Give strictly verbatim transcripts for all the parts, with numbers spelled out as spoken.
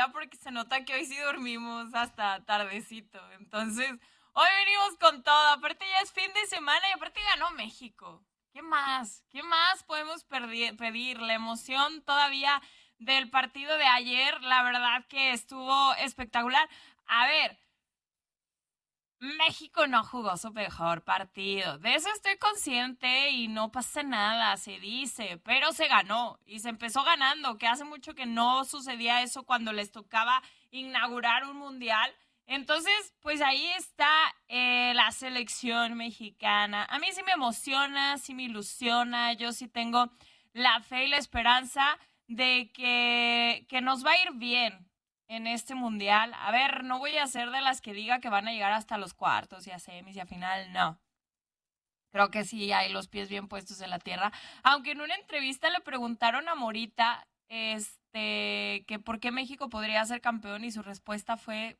será porque se nota que hoy sí dormimos hasta tardecito. Entonces, hoy venimos con todo. Aparte ya es fin de semana y aparte ganó México. ¿Qué más? ¿Qué más podemos perdi- pedir? La emoción todavía del partido de ayer, la verdad que estuvo espectacular. A ver, México no jugó su mejor partido. De eso estoy consciente y no pasa nada, se dice, pero se ganó y se empezó ganando, que hace mucho que no sucedía eso cuando les tocaba inaugurar un mundial. Entonces, pues ahí está eh, la selección mexicana. A mí sí me emociona, sí me ilusiona, yo sí tengo la fe y la esperanza de que, que nos va a ir bien en este mundial. A ver, no voy a ser de las que diga que van a llegar hasta los cuartos y a semis y a final, no. Creo que sí hay los pies bien puestos en la tierra. Aunque en una entrevista le preguntaron a Morita, este, que por qué México podría ser campeón y su respuesta fue,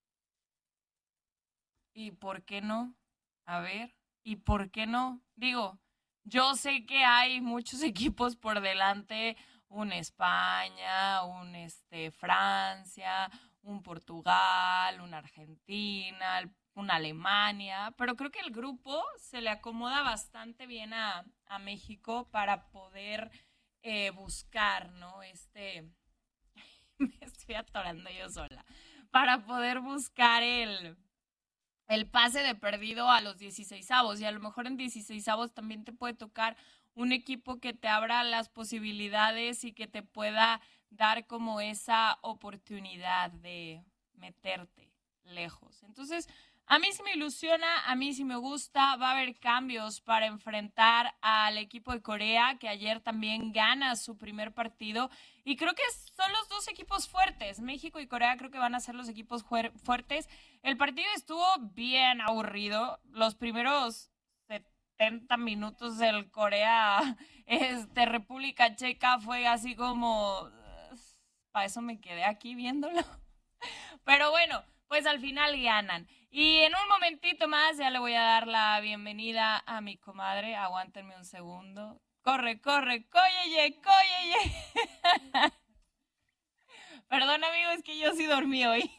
¿y por qué no? A ver, ¿y por qué no? Digo, yo sé que hay muchos equipos por delante, un España, un este, Francia, un Portugal, una Argentina, una Alemania, pero creo que el grupo se le acomoda bastante bien a, a México para poder eh, buscar, ¿no? Este, me estoy atorando yo sola, para poder buscar el el pase de perdido a los dieciseisavos y a lo mejor en dieciseisavos también te puede tocar un equipo que te abra las posibilidades y que te pueda dar como esa oportunidad de meterte lejos. Entonces, a mí sí me ilusiona, a mí sí me gusta, va a haber cambios para enfrentar al equipo de Corea, que ayer también gana su primer partido, y creo que son los dos equipos fuertes, México y Corea creo que van a ser los equipos fuertes. El partido estuvo bien aburrido, los primeros setenta minutos del Corea, este, República Checa fue así como, para eso me quedé aquí viéndolo, pero bueno, pues al final ganan. Y en un momentito más ya le voy a dar la bienvenida a mi comadre. Aguántenme un segundo. Corre, corre, cóyeye, cóyeye. Perdón, amigo, es que yo sí dormí hoy.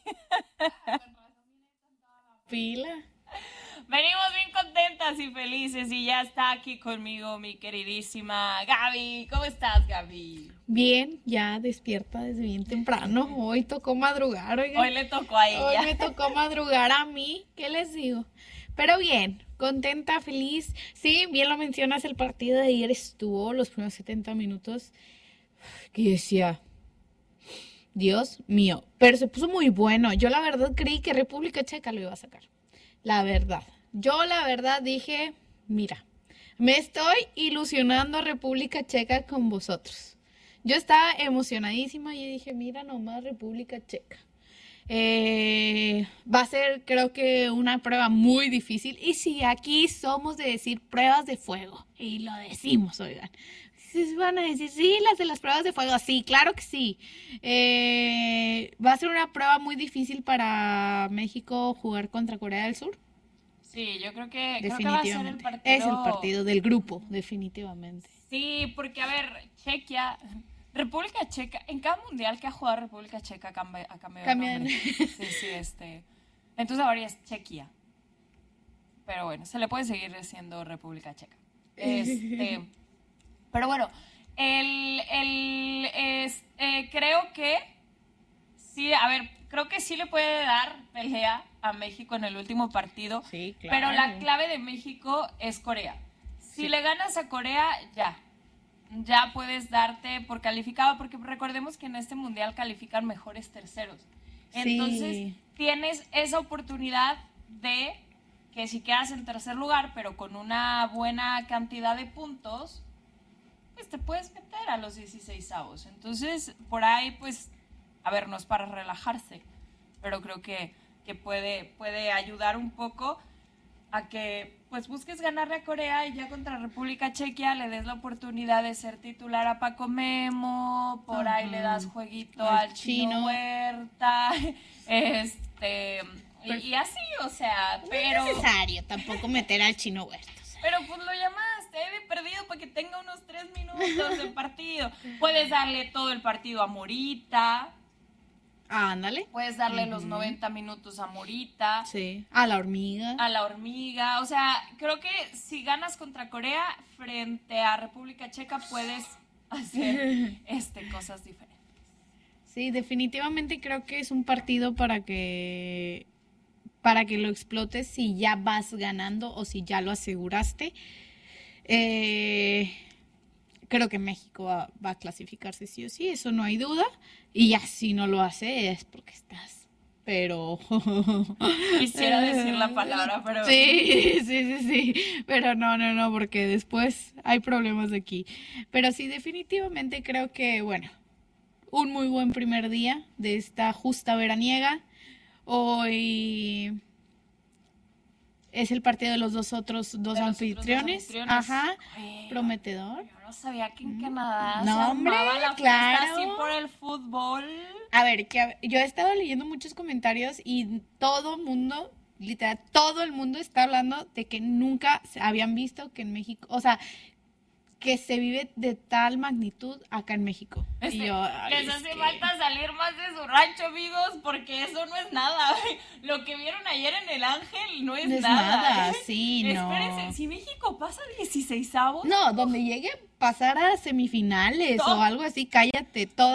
Pila. Venimos bien contentas y felices y ya está aquí conmigo mi queridísima Gaby. ¿Cómo estás, Gaby? Bien, ya despierta desde bien temprano. Hoy tocó madrugar, oigan. Hoy le tocó a ella. Hoy me tocó madrugar a mí, ¿qué les digo? Pero bien, contenta, feliz. Sí, bien lo mencionas, el partido de ayer estuvo los primeros setenta minutos. Que decía, Dios mío, pero se puso muy bueno. Yo la verdad creí que República Checa lo iba a sacar. La verdad. Yo la verdad dije, mira, me estoy ilusionando a República Checa con vosotros. Yo estaba emocionadísima y dije, mira nomás República Checa. Eh, va a ser creo que una prueba muy difícil. Y sí, aquí somos de decir pruebas de fuego. Y lo decimos, oigan. Se van a decir, sí, las de las pruebas de fuego. Sí, claro que sí. Eh, va a ser una prueba muy difícil para México jugar contra Corea del Sur. Sí, yo creo que, creo que va a ser el Definitivamente. partido. Es el partido del grupo, definitivamente. Sí, porque a ver, Chequia, República Checa, en cada mundial que ha jugado República Checa cambia, ha cambiado de Cambian. nombre. Sí, sí, este. Entonces ahora ya es Chequia. Pero bueno, se le puede seguir diciendo República Checa. Este. Pero bueno, el, el es, eh, creo que sí, a ver, creo que sí le puede dar pelea a México en el último partido. Sí, claro. Pero la clave de México es Corea. Si Sí. le ganas a Corea, ya. Ya puedes darte por calificado, porque recordemos que en este mundial califican mejores terceros. Entonces, Sí. tienes esa oportunidad de que si quedas en tercer lugar, pero con una buena cantidad de puntos, pues te puedes meter a los dieciseisavos. Entonces, por ahí, pues, a ver, no es para relajarse, pero creo que, que puede, puede ayudar un poco a que pues busques ganarle a Corea y ya contra República Chequia le des la oportunidad de ser titular a Paco Memo, por Ajá. ahí le das jueguito Al al Chino, Chino. Huerta, este, y, y así, o sea, pero... No es necesario tampoco meter al Chino Huerta. Pero pues lo llamaste, he perdido para que tenga unos tres minutos de partido. Puedes darle todo el partido a Morita. Ándale. Puedes darle Ujú. los noventa minutos a Morita, Sí. A la hormiga. a la hormiga. O sea, creo que si ganas contra Corea frente a República Checa puedes hacer este, cosas diferentes. Sí, definitivamente creo que es un partido para que para que lo explotes si ya vas ganando o si ya lo aseguraste. Eh, creo que México va, va a clasificarse sí o sí, eso no hay duda. Y ya si no lo hace es porque estás, pero... Quisiera decir la palabra, pero... Sí, sí, sí, sí, pero no, no, no, porque después hay problemas aquí. Pero sí, definitivamente creo que, bueno, un muy buen primer día de esta justa veraniega. Hoy es el partido de los dos otros dos de los otros anfitriones. dos anfitriones. Ajá, Oye, prometedor. Yo no sabía que en Canadá No, se hombre, armaba la fiesta claro. así por el fútbol. A ver, que a- yo he estado leyendo muchos comentarios y todo mundo, literal, todo el mundo está hablando de que nunca se habían visto que en México, o sea, que se vive de tal magnitud acá en México. Este, y yo, ay, les es hace que- falta salir más de su rancho, amigos, porque eso no es nada. Lo que vieron ayer en el Ángel no es, No es nada. nada, ¿eh? sí, no. Espérense, si México pasa dieciseisavos, No, donde llegue a pasar a semifinales No. o algo así, cállate, todo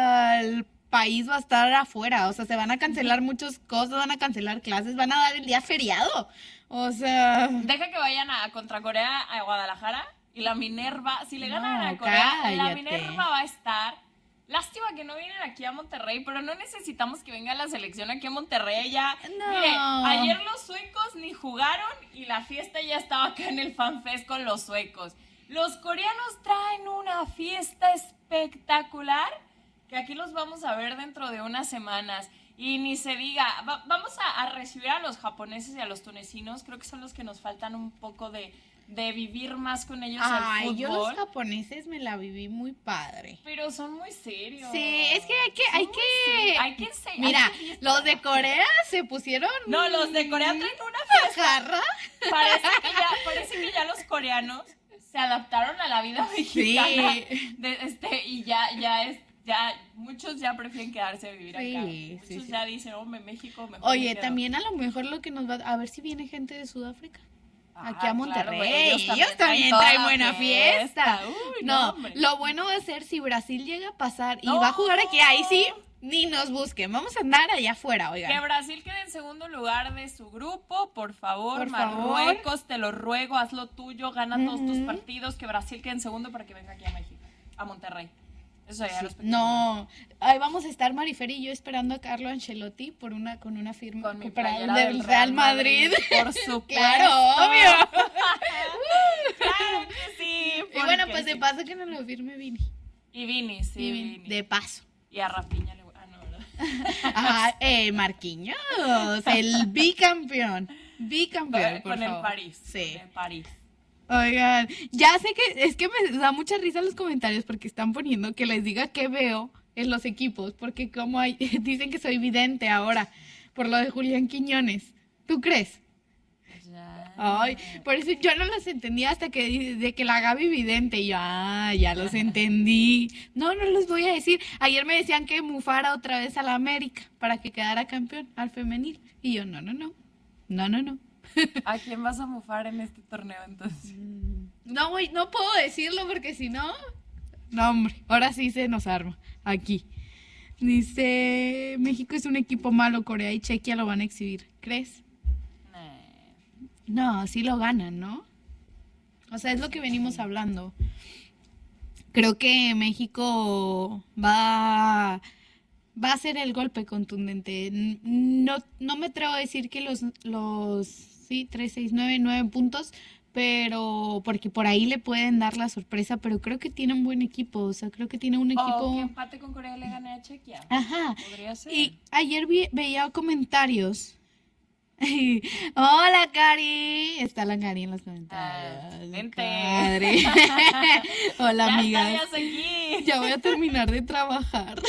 el país va a estar afuera, o sea, se van a cancelar muchas cosas, van a cancelar clases, van a dar el día feriado, o sea... deja que vayan a contra Corea a Guadalajara y la Minerva, si le ganan No, a Corea, la cállate. Minerva va a estar. Lástima que no vienen aquí a Monterrey, pero no necesitamos que venga la selección aquí a Monterrey ya. No. Mire, ayer los suecos ni jugaron y la fiesta ya estaba acá en el FanFest con los suecos. Los coreanos traen una fiesta espectacular que aquí los vamos a ver dentro de unas semanas. Y ni se diga, va- vamos a, a recibir a los japoneses y a los tunecinos, creo que son los que nos faltan un poco de, de vivir más con ellos Ay, el yo fútbol. los japoneses me la viví muy padre. Pero son muy serios. Sí, es que hay que, Son hay muy que... serios. Hay que enseñar. Mira, hay que- los de Corea se pusieron... No, los de Corea traen una fiesta. jarra. Parece que ya, parece que ya los coreanos se adaptaron a la vida mexicana. Sí. De, este, y ya, ya es, ya, muchos ya prefieren quedarse a vivir Sí, acá. sí, Muchos sí. ya dicen, hombre, México mejor. Oye, me quedo". también a lo mejor lo que nos va... A ver si viene gente de Sudáfrica. Ah, Aquí a Monterrey. claro, güey, ellos también toda traen la buena fiesta. Uy, No, hombre. lo bueno va a ser si Brasil llega a pasar y No. va a jugar aquí, ahí sí, ni nos busquen. Vamos a andar allá afuera, Que oigan. Brasil quede en segundo lugar de su grupo, por favor, Por favor. Marruecos, te lo ruego, haz lo tuyo, gana todos tus Ujú. partidos, que Brasil quede en segundo para que venga aquí a México, a Monterrey. Eso ya Sí, lo no, ahí vamos a estar Marifer y yo esperando a Carlo Ancelotti por una con una firma Con mi para playera del Real Madrid. por supuesto. Claro, obvio. Claro que sí. Y bueno, porque pues de sí. paso que nos lo firme Vini. Y Vini, sí, Y Vini. Vini, de paso. Y a Rafinha le... Ah, no, ¿verdad? Ajá, eh, Marquinhos, el bicampeón. Bicampeón, por Con el favor. París. Sí. Con el París. Oigan, ya sé que es que me da mucha risa los comentarios porque están poniendo que les diga qué veo en los equipos, porque como hay, dicen que soy vidente ahora por lo de Julián Quiñones. ¿Tú crees? Ya. Ay, por eso yo no los entendía hasta que di- de que la Gaby vidente y yo, ah, ya los entendí. No, no los voy a decir. Ayer me decían que mufara otra vez a la América para que quedara campeón al femenil y yo, no, no, no. No, no, no. ¿A quién vas a mufar en este torneo entonces? No voy, no puedo decirlo porque si no, no hombre, ahora sí se nos arma aquí. Dice, México es un equipo malo, Corea y Chequia lo van a exhibir. ¿Crees? Nah. No, sí lo ganan, ¿no? O sea, es lo que venimos hablando. Creo que México va, va a ser el golpe contundente. N- No, no me atrevo a decir que los, los sí, tres, seis, nueve, nueve puntos, pero porque por ahí le pueden dar la sorpresa, pero creo que tiene un buen equipo, o sea, creo que tiene un O equipo... que empate con Corea le gane a Chequia. Ajá. Podría ser. Y ayer vi- veía comentarios. Hola, Cari. Está la Cari en los comentarios. Ah, La vente. Cari. Hola, ya amigas. estarías aquí. Ya voy a terminar de trabajar.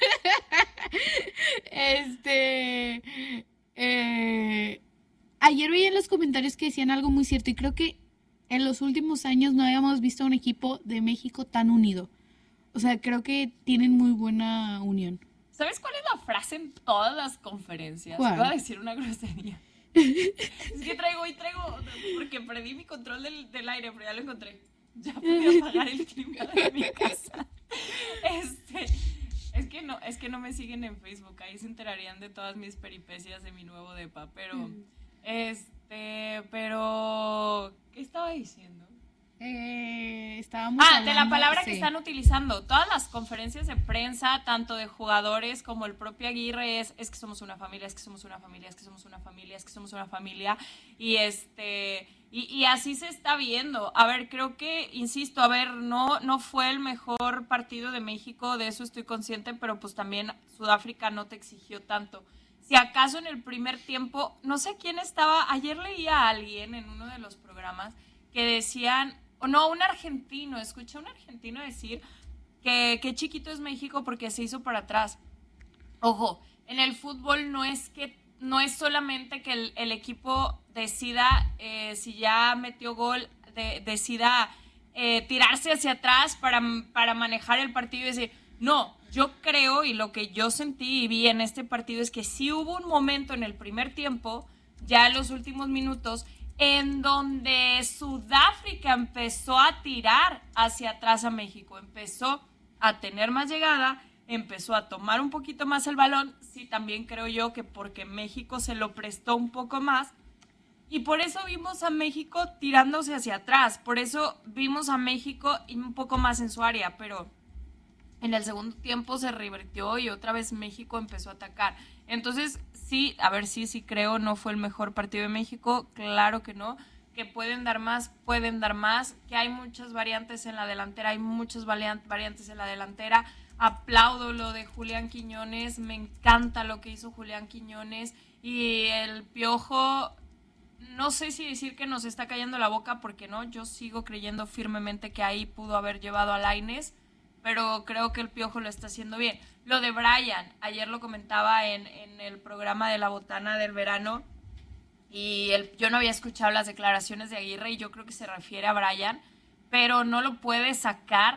Este. eh, ayer veía en los comentarios que decían algo muy cierto y creo que en los últimos años no habíamos visto un equipo de México tan unido. O sea, creo que tienen muy buena unión. ¿Sabes cuál es la frase en todas las conferencias? ¿Cuál? Voy a decir una grosería. Es que traigo y traigo, porque perdí mi control del, del aire, pero ya lo encontré. Ya pude apagar el clima de mi casa. Este, es que no, es que no me siguen en Facebook, ahí se enterarían de todas mis peripecias de mi nuevo depa, pero, mm. este, pero, ¿qué estaba diciendo? Eh, estábamos ah, hablando, de la palabra sí. que están utilizando. Todas las conferencias de prensa, tanto de jugadores como el propio Aguirre, es, es que somos una familia, es que somos una familia, es que somos una familia, es que somos una familia. Y este y, y así se está viendo. A ver, creo que, insisto, a ver, no, no fue el mejor partido de México, de eso estoy consciente, pero pues también Sudáfrica no te exigió tanto. Si acaso en el primer tiempo, no sé quién estaba, ayer leía a alguien en uno de los programas que decían, o no, un argentino, escuché a un argentino decir que, que chiquito es México porque se hizo para atrás. Ojo, en el fútbol no es que no es solamente que el, el equipo decida, eh, si ya metió gol, de, decida eh, tirarse hacia atrás para, para manejar el partido y decir, no, yo creo y lo que yo sentí y vi en este partido es que sí hubo un momento en el primer tiempo, ya en los últimos minutos, en donde Sudáfrica empezó a tirar hacia atrás a México, empezó a tener más llegada, empezó a tomar un poquito más el balón, sí, también creo yo que porque México se lo prestó un poco más, y por eso vimos a México tirándose hacia atrás, por eso vimos a México un poco más en su área, pero en el segundo tiempo se revirtió y otra vez México empezó a atacar. Entonces, sí, a ver, sí, sí creo, no fue el mejor partido de México, claro que no, que pueden dar más, pueden dar más, que hay muchas variantes en la delantera, hay muchas variantes en la delantera. Aplaudo lo de Julián Quiñones, me encanta lo que hizo Julián Quiñones y el Piojo, no sé si decir que nos está cayendo la boca porque no, yo sigo creyendo firmemente que ahí pudo haber llevado a Lainez, pero creo que el Piojo lo está haciendo bien. Lo de Brian, ayer lo comentaba en, en el programa de La Botana del Verano, y el, yo no había escuchado las declaraciones de Aguirre y yo creo que se refiere a Brian, pero no lo puede sacar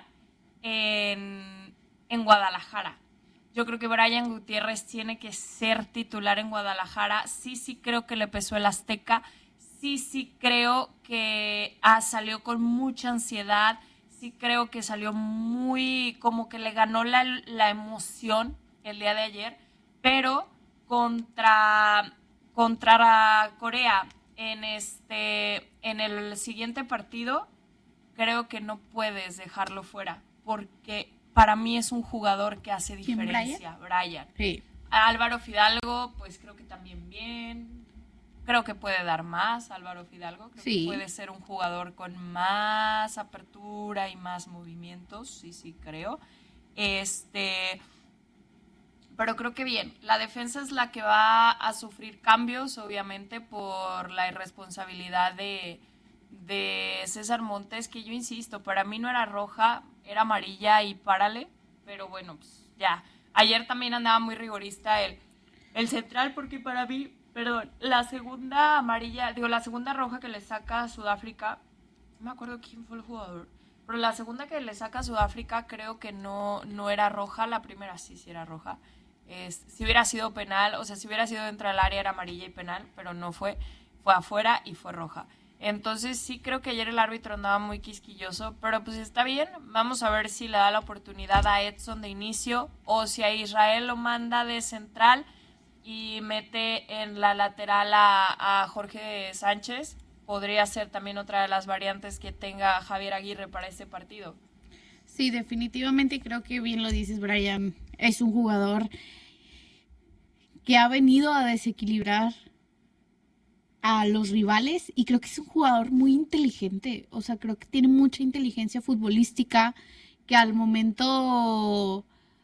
en, en Guadalajara. Yo creo que Brian Gutiérrez tiene que ser titular en Guadalajara. Sí, sí creo que le pesó el Azteca. Sí, sí creo que ah, salió con mucha ansiedad. Sí creo que salió muy, como que le ganó la, la emoción el día de ayer, pero contra, contra Corea en, este, en el siguiente partido creo que no puedes dejarlo fuera, porque para mí es un jugador que hace diferencia, Brian. Brian. Sí. Álvaro Fidalgo, pues creo que también bien. Creo que puede dar más Álvaro Fidalgo, creo sí. que puede ser un jugador con más apertura y más movimientos, sí, sí, creo. Este, pero creo que bien, la defensa es la que va a sufrir cambios, obviamente, por la irresponsabilidad de, de César Montes, que yo insisto, para mí no era roja, era amarilla y párale, pero bueno, pues ya. Ayer también andaba muy rigorista el, el central, porque para mí... Perdón, la segunda amarilla, digo, la segunda roja que le saca a Sudáfrica, no me acuerdo quién fue el jugador, pero la segunda que le saca a Sudáfrica creo que no, no era roja, la primera sí, sí era roja. Es, si hubiera sido penal, o sea, si hubiera sido dentro del área era amarilla y penal, pero no fue, fue afuera y fue roja. Entonces sí creo que ayer el árbitro andaba muy quisquilloso, pero pues está bien, vamos a ver si le da la oportunidad a Edson de inicio o si a Israel lo manda de central y mete en la lateral a, a Jorge Sánchez, podría ser también otra de las variantes que tenga Javier Aguirre para este partido. Sí, definitivamente creo que bien lo dices, Brian. Es un jugador que ha venido a desequilibrar a los rivales y creo que es un jugador muy inteligente. O sea, creo que tiene mucha inteligencia futbolística que al momento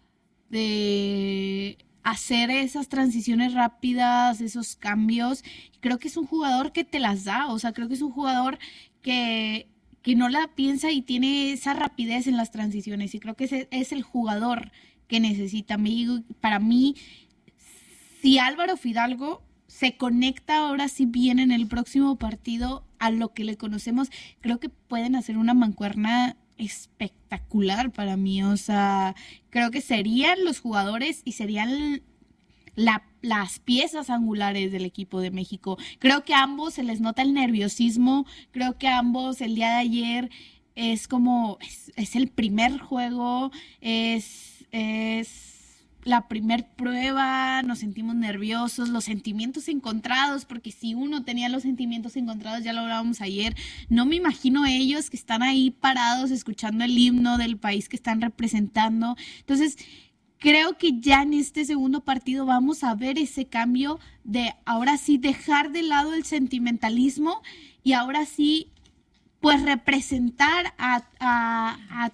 de hacer esas transiciones rápidas, esos cambios, creo que es un jugador que te las da, o sea, creo que es un jugador que, que no la piensa y tiene esa rapidez en las transiciones, y creo que ese es el jugador que necesita. Para mí, si Álvaro Fidalgo se conecta ahora sí bien en el próximo partido a lo que le conocemos, creo que pueden hacer una mancuerna espectacular para mí. O sea, creo que serían los jugadores y serían la, las piezas angulares del equipo de México. Creo que a ambos se les nota el nerviosismo. Creo que a ambos el día de ayer es como, es, es el primer juego, es, es la primer prueba, nos sentimos nerviosos, los sentimientos encontrados, porque si uno tenía los sentimientos encontrados, ya lo hablábamos ayer, no me imagino ellos que están ahí parados escuchando el himno del país que están representando. Entonces, creo que ya en este segundo partido vamos a ver ese cambio de ahora sí dejar de lado el sentimentalismo y ahora sí pues representar a, a, a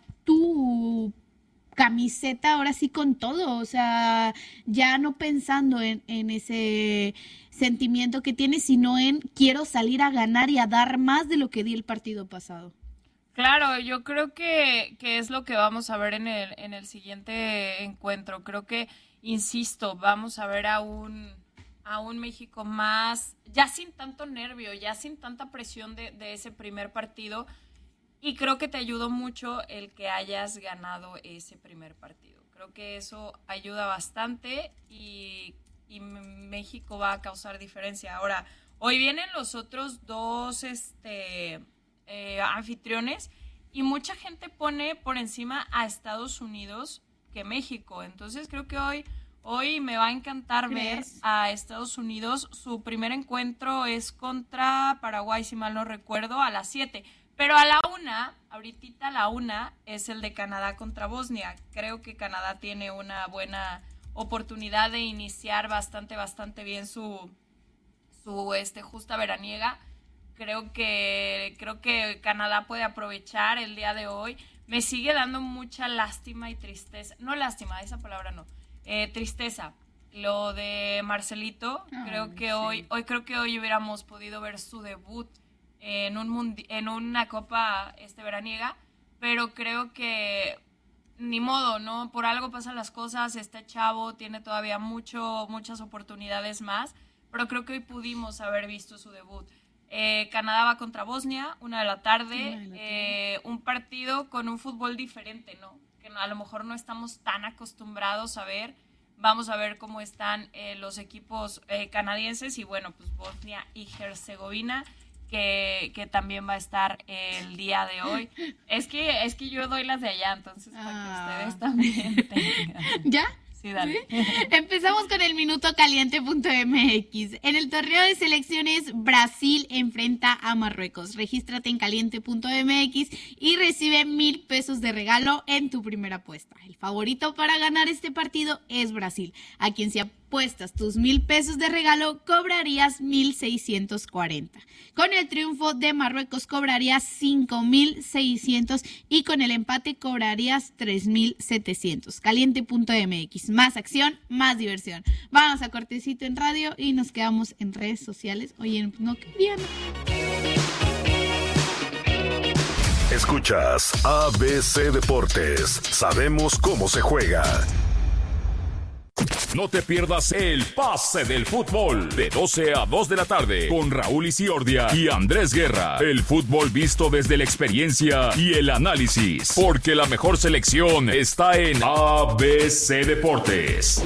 tu camiseta ahora sí con todo, o sea, ya no pensando en, en ese sentimiento que tienes, sino en quiero salir a ganar y a dar más de lo que di el partido pasado. Claro, yo creo que, que es lo que vamos a ver en el, en el siguiente encuentro. Creo que, insisto, vamos a ver a un, a un México más, ya sin tanto nervio, ya sin tanta presión de, de ese primer partido. Y creo que te ayudó mucho el que hayas ganado ese primer partido. Creo que eso ayuda bastante y, y México va a causar diferencia. Ahora, hoy vienen los otros dos este, eh, anfitriones y mucha gente pone por encima a Estados Unidos que México. Entonces creo que hoy, hoy me va a encantar ver a Estados Unidos. Su primer encuentro es contra Paraguay, si mal no recuerdo, a las siete. Pero a la una, ahorita a la una, es el de Canadá contra Bosnia. Creo que Canadá tiene una buena oportunidad de iniciar bastante, bastante bien su, su este, justa veraniega. Creo que, creo que Canadá puede aprovechar el día de hoy. Me sigue dando mucha lástima y tristeza. No lástima, esa palabra no. Eh, tristeza. Lo de Marcelito, Ay, creo que sí. hoy, hoy creo que hoy hubiéramos podido ver su debut en un mundi- en una copa este veraniega, pero creo que ni modo, ¿no? Por algo pasan las cosas, este chavo tiene todavía mucho, muchas oportunidades más, pero creo que hoy pudimos haber visto su debut. Eh, Canadá va contra Bosnia, una de la tarde, sí, de la tarde. Eh, un partido con un fútbol diferente, ¿no? Que a lo mejor no estamos tan acostumbrados a ver. Vamos a ver cómo están eh, los equipos eh, canadienses y bueno, pues Bosnia y Herzegovina, Que, que también va a estar el día de hoy. Es que es que yo doy las de allá, entonces para ah. que ustedes también tengan. ¿Ya? Sí, dale. ¿Sí? Empezamos con el minuto caliente punto m x. En el torneo de selecciones, Brasil enfrenta a Marruecos. Regístrate en caliente punto m x y recibe mil pesos de regalo en tu primera apuesta. El favorito para ganar este partido es Brasil, a quien si apuestas tus mil pesos de regalo, cobrarías mil seiscientos cuarenta. Con el triunfo de Marruecos cobrarías cinco mil seiscientos y con el empate cobrarías tres mil setecientos. caliente punto m x. Más acción, más diversión. Vamos a cortecito en radio y nos quedamos en redes sociales. Oye, no querían. Escuchas A B C Deportes. Sabemos cómo se juega. No te pierdas el pase del fútbol de doce a dos de la tarde con Raúl Isiordia y Andrés Guerra. El fútbol visto desde la experiencia y el análisis, porque la mejor selección está en A B C Deportes.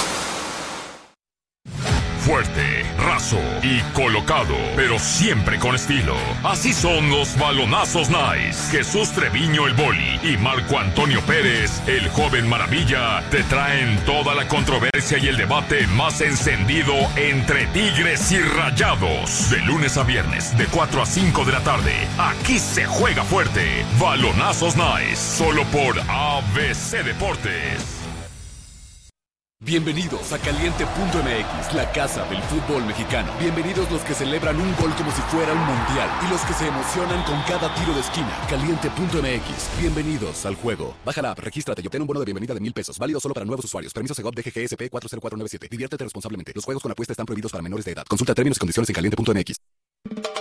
Fuerte, raso y colocado, pero siempre con estilo. Así son los balonazos nice. Jesús Treviño el Boli y Marco Antonio Pérez, el joven maravilla, te traen toda la controversia y el debate más encendido entre Tigres y Rayados. De lunes a viernes, de cuatro a cinco de la tarde. Aquí se juega fuerte. Balonazos nice, solo por A B C Deportes. Bienvenidos a caliente punto m x, la casa del fútbol mexicano. Bienvenidos los que celebran un gol como si fuera un mundial y los que se emocionan con cada tiro de esquina. caliente punto m x, bienvenidos al juego. Baja la app, regístrate y obtén un bono de bienvenida de mil pesos, válido solo para nuevos usuarios. Permiso Segov D G G S P cuatro cero cuatro nueve siete. Diviértete responsablemente. Los juegos con apuesta están prohibidos para menores de edad. Consulta términos y condiciones en caliente punto m x.